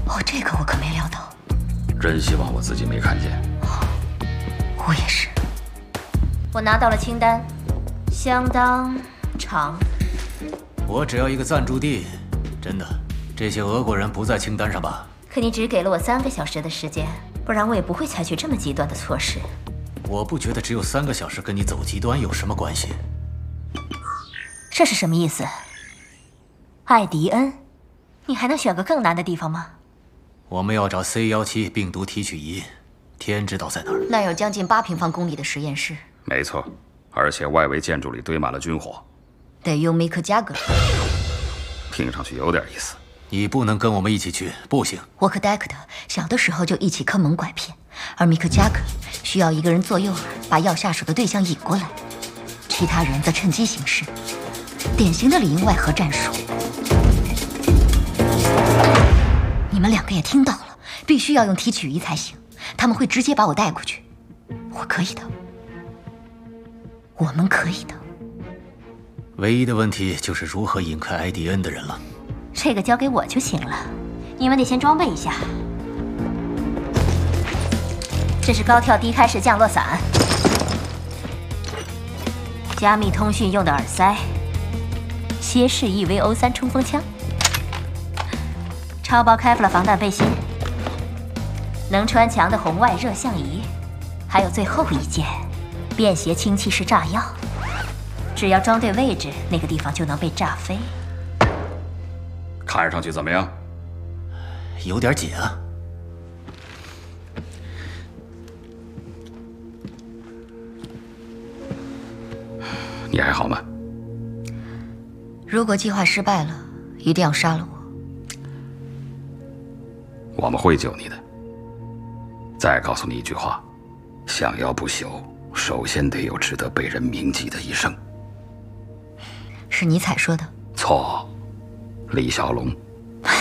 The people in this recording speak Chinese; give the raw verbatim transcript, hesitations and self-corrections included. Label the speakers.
Speaker 1: 哦，这个我可没料到。
Speaker 2: 真希望我自己没看见。
Speaker 1: 我也是。我拿到了清单，相当长。
Speaker 3: 我只要一个暂住地。真的，这些俄国人不在清单上吧？
Speaker 1: 可你只给了我三个小时的时间，不然我也不会采取这么极端的措施。
Speaker 3: 我不觉得只有三个小时跟你走极端有什么关系。
Speaker 1: 这是什么意思？艾迪恩，你还能选个更难的地方吗？
Speaker 3: 我们要找 C 十七 病毒提取仪，天知道在哪儿。
Speaker 1: 那有将近八平方公里的实验室。
Speaker 2: 没错，而且外围建筑里堆满了军火。
Speaker 1: 得用米克加格。
Speaker 2: 听上去有点意思。
Speaker 3: 你不能跟我们一起去，不行。
Speaker 1: 我和戴克特小的时候就一起坑蒙拐骗，而米克加格需要一个人做诱饵，把要下手的对象引过来，其他人则趁机行事，典型的里应外合战术。你们两个也听到了，必须要用提取仪才行，他们会直接把我带过去。我可以的，我们可以的。
Speaker 3: 唯一的问题就是如何引开艾迪恩的人了。
Speaker 1: 这个交给我就行了，你们得先装备一下。这是高跳低开式降落伞，加密通讯用的耳塞，蝎式 E V O 三冲锋枪，超薄开弗勒防弹背心，能穿墙的红外热像仪，还有最后一件便携氢气式炸药。只要装对位置，那个地方就能被炸飞。
Speaker 2: 看上去怎么样？
Speaker 3: 有点紧啊。
Speaker 2: 你还好吗？
Speaker 1: 如果计划失败了，一定要杀了我。
Speaker 2: 我们会救你的。再告诉你一句话：想要不朽，首先得有值得被人铭记的一生。
Speaker 1: 是尼采说的。
Speaker 2: 错，李小龙。